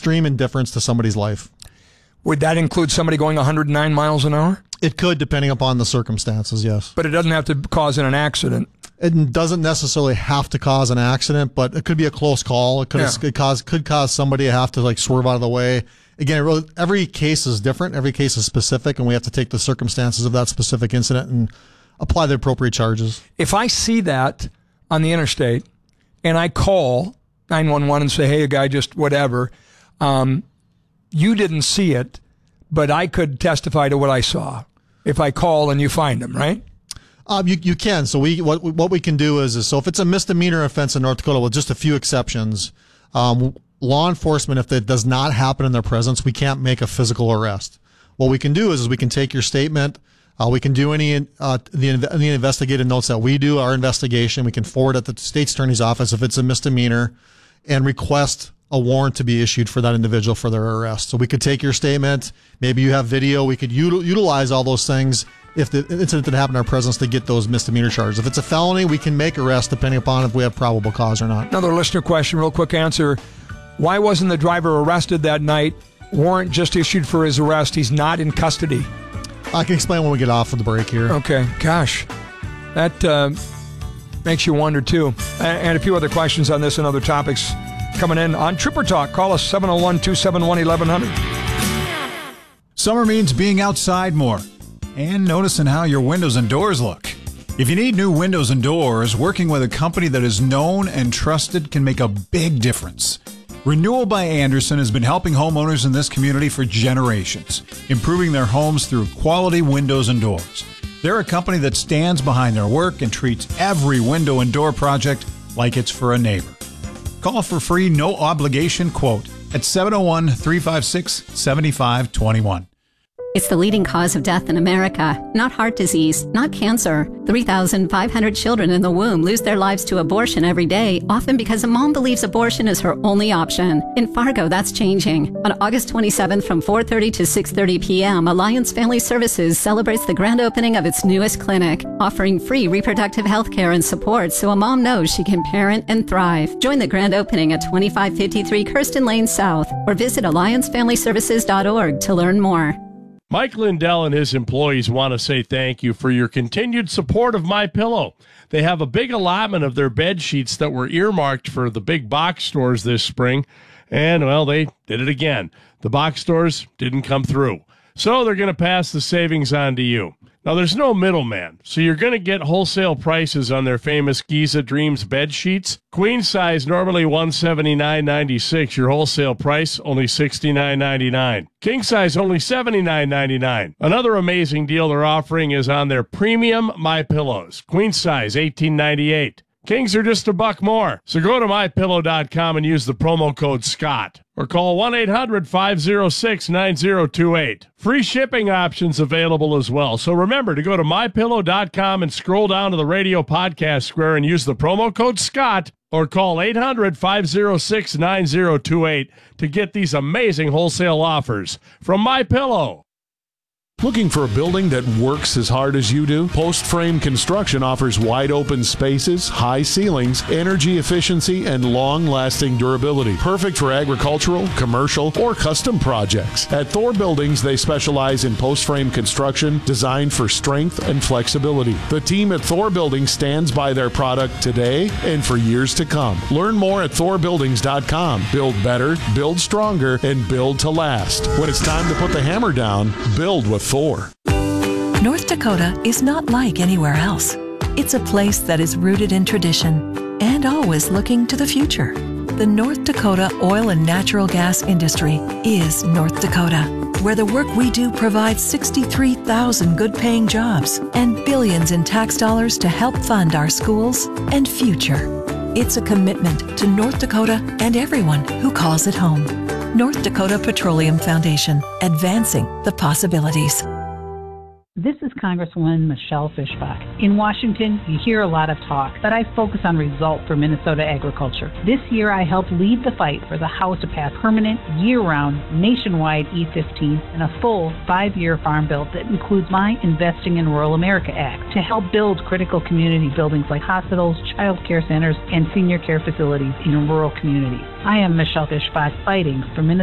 extreme indifference to somebody's life. Would that include somebody going 109 miles an hour? It could, depending upon the circumstances, yes. But it doesn't have to cause an accident. It doesn't necessarily have to cause an accident, but it could be a close call. It could cause somebody to have to like swerve out of the way. Again, every case is different. Every case is specific, and we have to take the circumstances of that specific incident and apply the appropriate charges. If I see that on the interstate and I call 911 and say, hey, a guy just whatever, you didn't see it, but I could testify to what I saw if I call and you find him, right? You can. So what we can do is so if it's a misdemeanor offense in North Dakota with just a few exceptions, law enforcement, if that does not happen in their presence, we can't make a physical arrest. What we can do is we can take your statement. We can do any the investigative notes that we do, our investigation. We can forward it to the state's attorney's office if it's a misdemeanor and request a warrant to be issued for that individual for their arrest. So we could take your statement. Maybe you have video. We could utilize all those things if the incident that happened in our presence to get those misdemeanor charges. If it's a felony, we can make arrest depending upon if we have probable cause or not. Another listener question, real quick answer. Why wasn't the driver arrested that night? Warrant just issued for his arrest. He's not in custody. I can explain when we get off of the break here. Okay. Gosh, that makes you wonder, too. And a few other questions on this and other topics coming in on Trooper Talk. Call us 701-271-1100. Summer means being outside more and noticing how your windows and doors look. If you need new windows and doors, working with a company that is known and trusted can make a big difference. Renewal by Andersen has been helping homeowners in this community for generations, improving their homes through quality windows and doors. They're a company that stands behind their work and treats every window and door project like it's for a neighbor. Call for free, no obligation quote at 701-356-7521. It's the leading cause of death in America, not heart disease, not cancer. 3,500 children in the womb lose their lives to abortion every day, often because a mom believes abortion is her only option. In Fargo, that's changing. On August 27th from 4:30 to 6:30 p.m., Alliance Family Services celebrates the grand opening of its newest clinic, offering free reproductive health care and support so a mom knows she can parent and thrive. Join the grand opening at 2553 Kirsten Lane South or visit alliancefamilyservices.org to learn more. Mike Lindell and his employees want to say thank you for your continued support of MyPillow. They have a big allotment of their bed sheets that were earmarked for the big box stores this spring, and, well, they did it again. The box stores didn't come through, so they're going to pass the savings on to you. Now, there's no middleman, so you're going to get wholesale prices on their famous Giza Dreams bed sheets. Queen size, normally $179.96. Your wholesale price, only $69.99. King size, only $79.99. Another amazing deal they're offering is on their premium MyPillows. Queen size, $18.98. Kings are just $1 more. So go to MyPillow.com and use the promo code SCOTT. Or call 1-800-506-9028. Free shipping options available as well. So remember to go to MyPillow.com and scroll down to the radio podcast square and use the promo code SCOTT. Or call 800-506-9028 to get these amazing wholesale offers from MyPillow. Looking for a building that works as hard as you do? Post Frame Construction offers wide open spaces, high ceilings, energy efficiency, and long-lasting durability. Perfect for agricultural, commercial, or custom projects. At Thor Buildings, they specialize in post frame construction designed for strength and flexibility. The team at Thor Buildings stands by their product today and for years to come. Learn more at thorbuildings.com. Build better, build stronger, and build to last. When it's time to put the hammer down, build with Thor. North Dakota is not like anywhere else. It's a place that is rooted in tradition and always looking to the future. The North Dakota oil and natural gas industry is North Dakota, where the work we do provides 63,000 good-paying jobs and billions in tax dollars to help fund our schools and future. It's a commitment to North Dakota and everyone who calls it home. North Dakota Petroleum Foundation, advancing the possibilities. This is Congresswoman Michelle Fischbach. In Washington, you hear a lot of talk, but I focus on results for Minnesota agriculture. This year, I helped lead the fight for the House to pass permanent, year-round, nationwide E-15 and a full 5-year farm bill that includes my Investing in Rural America Act to help build critical community buildings like hospitals, child care centers, and senior care facilities in rural communities. I am Michelle Fischbach, fighting for Minnesota